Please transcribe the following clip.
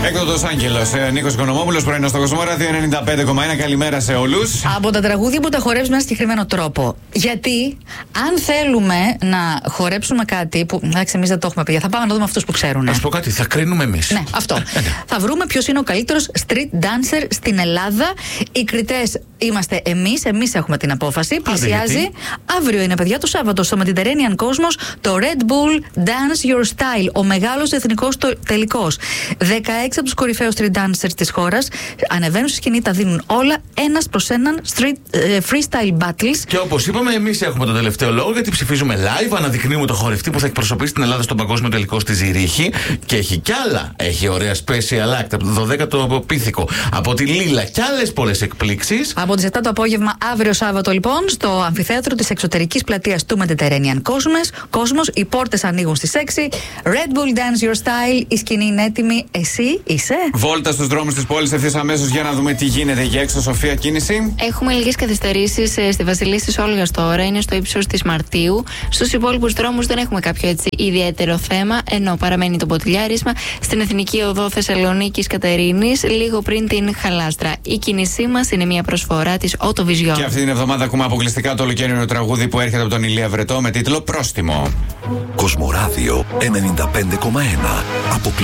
Έκδοτος Άγγελος, Νίκος Οικονομόπουλος, πρωινό στο Κοσμοράδιο 95,1. Καλημέρα σε όλους. Από τα τραγούδια που τα χορεύεις με ένα συγκεκριμένο τρόπο. Γιατί, αν θέλουμε να χορέψουμε κάτι που. Εντάξει, εμείς δεν το έχουμε πει, θα πάμε να δούμε αυτούς που ξέρουν. Να σου πω κάτι, θα κρίνουμε εμείς. Ναι, αυτό. Θα βρούμε ποιος είναι ο καλύτερος street dancer στην Ελλάδα. Οι κριτές είμαστε εμείς έχουμε την απόφαση. Πλησιάζει. Αύριο είναι, παιδιά, το Σάββατο στο Mediterranean Cosmos το Red Bull Dance Your Style, ο μεγάλος εθνικός τελικός. 16 από τους κορυφαίους street dancers της χώρας ανεβαίνουν στη σκηνή, τα δίνουν όλα ένας προς έναν freestyle battles. Και όπως είπαμε, εμείς έχουμε τον τελευταίο λόγο γιατί ψηφίζουμε live, αναδεικνύουμε το χορευτή που θα εκπροσωπήσει την Ελλάδα στον παγκόσμιο τελικό στη Ζηρίχη. Και έχει κι άλλα. Έχει ωραία special act από το 12ο Πίθηκο, από τη Λίλα και άλλες πολλές εκπλήξεις. Από τις 7 το απόγευμα, αύριο Σάββατο, λοιπόν, στο αμφιθέατρο της εξωτερικής πλατείας του Mediterranean Cosmos. Οι πόρτες ανοίγουν στις 6. Red Bull Dance Your Style. Η σκηνή είναι έτοιμη. Εσύ είσαι? Βόλτα στους δρόμους της πόλης ευθύς αμέσως για να δούμε τι γίνεται για έξω. Σοφία, κίνηση. Έχουμε λίγες καθυστερήσεις στη Βασιλής της Όλγας τώρα. Είναι στο ύψος της Μαρτίου. Στους υπόλοιπους δρόμους δεν έχουμε κάποιο έτσι ιδιαίτερο θέμα, ενώ παραμένει το ποτηλιάρισμα στην Εθνική Οδό Θεσσαλονίκης Κατερίνης, λίγο πριν την Χαλάστρα. Η κίνησή μας είναι μια προσφορά της Autovision. Και αυτή την εβδομάδα ακούμε αποκλειστικά το ολοκαίρινο τραγούδι που έρχεται από τον Ηλία Βρετό με τίτλο Πρόστιμο. Κοσμοράδιο 95,1.